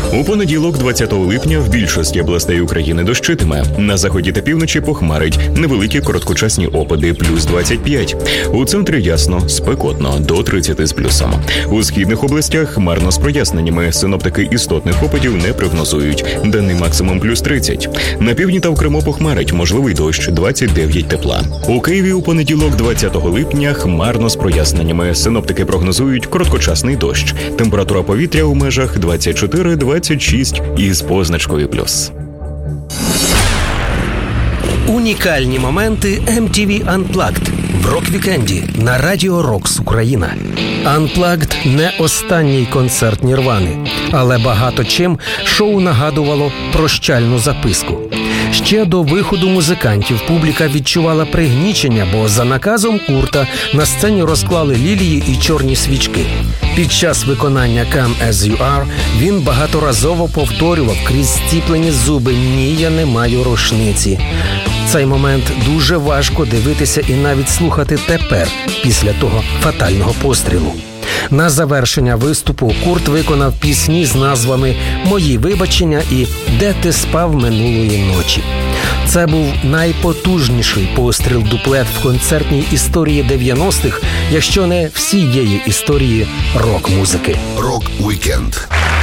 У понеділок, 20 липня, в більшості областей України дощитиме. На заході та півночі похмарить, невеликі короткочасні опади, плюс 25. У центрі ясно, спекотно, до 30 з плюсом. У східних областях хмарно з проясненнями, синоптики істотних опадів не прогнозують. Денний максимум плюс 30. На півдні та в Криму похмарить, можливий дощ, 29 тепла. У Києві у понеділок, 20 липня, хмарно з проясненнями, синоптики прогнозують короткочасний дощ. Температура повітря у межах 24-26 із позначкою плюс. Унікальні моменти MTV Unplugged в рок-вікенді на Радіо Рокс Україна. Unplugged – не останній концерт Нірвани, але багато чим шоу нагадувало прощальну записку. Ще до виходу музикантів публіка відчувала пригнічення, бо за наказом Курта на сцені розклали лілії і чорні свічки. Під час виконання Come As You Are він багаторазово повторював крізь стіплені зуби «Ні, я не маю рушниці». Цей момент дуже важко дивитися і навіть слухати тепер, після того фатального пострілу. На завершення виступу Курт виконав пісні з назвами «Мої вибачення» і «Де ти спав минулої ночі». Це був найпотужніший постріл-дуплет в концертній історії 90-х, якщо не всієї історії рок-музики. Рок-вікенд.